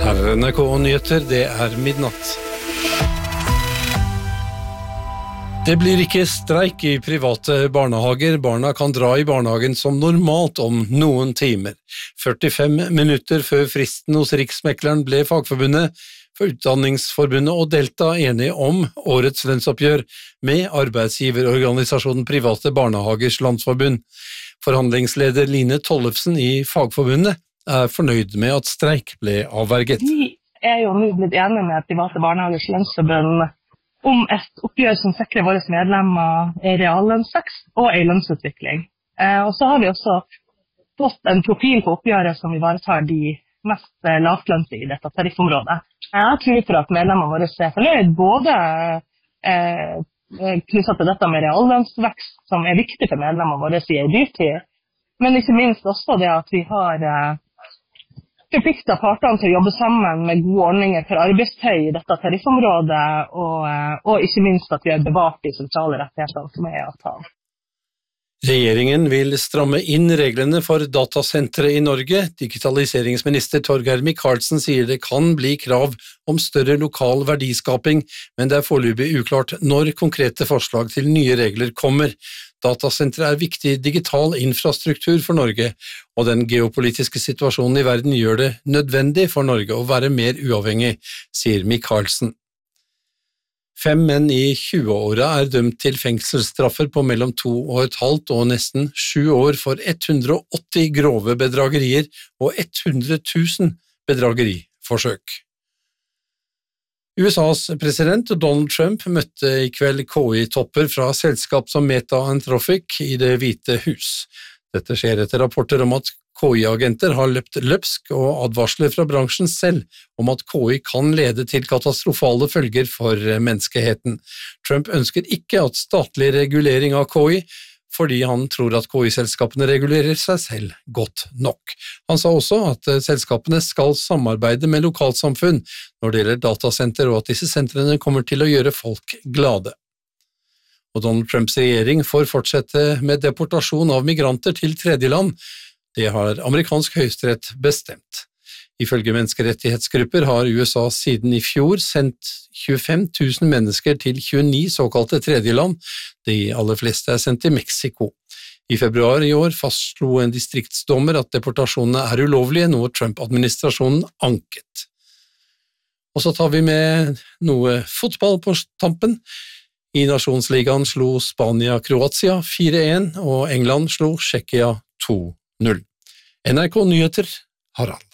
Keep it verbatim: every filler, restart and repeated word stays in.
Her er N R K Nyheter, det er midnatt. Det blir ikke streik i private barnehager. Barna kan dra i barnehagen som normalt om noen timer. førtifem minutter før fristen hos Riksmekleren ble Fagforbundet for Utdanningsforbundet og Delta enige om årets lønnsoppgjør med arbeidsgiverorganisasjonen Private Barnehagers Landsforbund. Forhandlingsleder Line Tollefsen i Fagforbundet er fornøyd med at streik ble avverget. Vi er jo nå blitt enige med Private Barnehagers Landsforbund om et oppgjør som sikrer våre medlemmer en reallønnsvekst og en lønnsutvikling. Eh, og så har vi også fått en profil på oppgjøret som ivaretar de mest lavtlønte i dette tariffområdet. Jeg tror for at medlemmene våre er fornøyd, både eh, knyttet til dette med reallønnsvekst, som er viktig for medlemmene våre i en dyrtid, men ikke minst også det at vi har eh, forpliktet partene til å jobbe sammen med gode ordninger for arbeidstøy i dette tariffområdet, og, og ikke minst at vi har bevart de sentrale rettighetene som er i avtalen. Regjeringen vil stramme inn reglene for datasentre i Norge. Digitaliseringsminister Torgeir Micaelsen sier det kan bli krav om større lokal verdiskaping, men det er foreløpig uklart når konkrete forslag til nye regler kommer. Datasentre er viktig digital infrastruktur for Norge, og den geopolitiske situasjonen i verden gjør det nødvendig for Norge å være mer uavhengig, sier Micaelsen. Fem menn i tjueåra er dømt til fengselsstraffer på mellom to og et halvt og nesten sju år for hundre og åtti grove bedragerier og hundre tusen bedrageriforsøk. U S A's president Donald Trump møtte i kveld K I-topper fra selskap som Meta Anthropic i Det hvite hus. Dette skjer etter rapporter om at K I-agenter har løpt løpsk og advarsler fra bransjen selv om at K I kan lede til katastrofale følger for menneskeheten. Trump ønsker ikke at statlig regulering av K I, fordi han tror at K I-selskapene regulerer seg selv godt nok. Han sa også at selskapene skal samarbeide med lokalsamfunn når det gjelder datasenter, og at disse sentrene kommer til å gjøre folk glade. Og Donald Trumps regjering får fortsette med deportasjon av migranter til tredjeland. Det har amerikansk høyesterett bestemt. Ifølge menneskerettighetsgrupper har U S A siden i fjor sendt tjuefem tusen mennesker til tjueni såkalte tredjeland. De aller fleste er sendt til Mexico. I februar i år fastslo en distriktsdommer at deportasjonene er ulovlige, noe Trump-administrasjonen anket. Og så tar vi med noe fotball på tampen. I Nasjonsligaen slo Spania Kroatia fire en, og England slo Tsjekkia to null. N R K Nyheter, Harald.